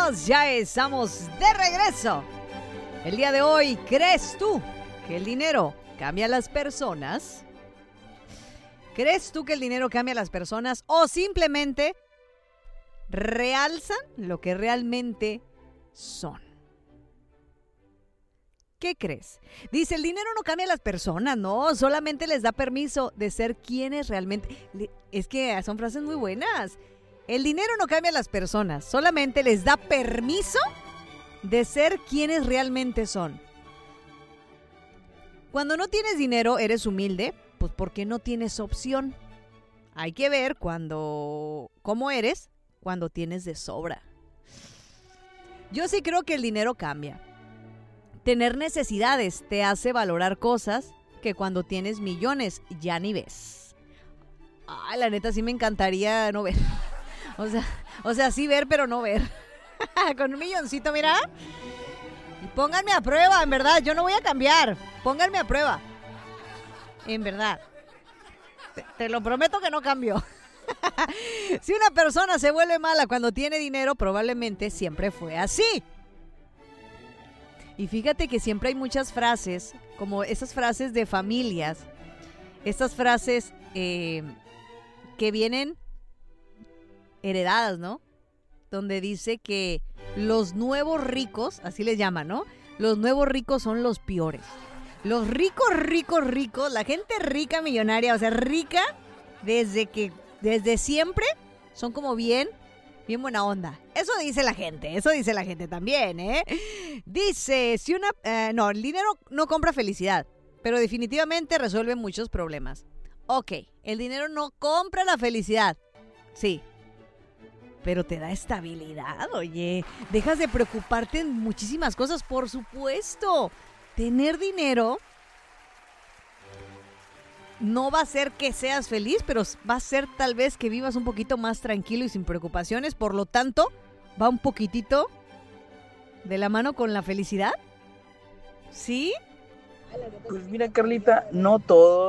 amigos, ya estamos de regreso. El día de hoy, ¿crees tú que el dinero cambia a las personas? ¿Crees tú que el dinero cambia a las personas o simplemente realzan lo que realmente son? ¿Qué crees? Dice, el dinero no cambia a las personas, no, solamente les da permiso de ser quienes realmente... Es que son frases muy buenas. El dinero no cambia a las personas, solamente les da permiso de ser quienes realmente son. Cuando no tienes dinero, eres humilde, pues porque no tienes opción. Hay que ver cómo eres cuando tienes de sobra. Yo sí creo que el dinero cambia. Tener necesidades te hace valorar cosas que cuando tienes millones ya ni ves. Ay, la neta sí me encantaría no ver. O sea, sí ver, pero no ver. Con un milloncito, mira. Y pónganme a prueba, en verdad. Yo no voy a cambiar. Pónganme a prueba. En verdad. Te lo prometo que no cambio. Si una persona se vuelve mala cuando tiene dinero, probablemente siempre fue así. Y fíjate que siempre hay muchas frases, como esas frases de familias, estas frases que vienen heredadas, ¿no? Donde dice que los nuevos ricos, así les llaman, ¿no? Los nuevos ricos son los peores. Los ricos, la gente rica, millonaria, o sea, rica desde siempre, son como bien buena onda. Eso dice la gente también, ¿eh? Dice, el dinero no compra felicidad, pero definitivamente resuelve muchos problemas. Ok, el dinero no compra la felicidad, sí, pero te da estabilidad, oye. Dejas de preocuparte en muchísimas cosas, por supuesto. Tener dinero no va a ser que seas feliz, pero va a ser tal vez que vivas un poquito más tranquilo y sin preocupaciones. Por lo tanto, va un poquitito de la mano con la felicidad. ¿Sí? Pues mira, Carlita, no todo